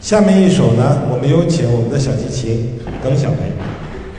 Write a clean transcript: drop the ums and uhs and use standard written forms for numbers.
下面一首呢，我们有请我们的小提琴耿小梅。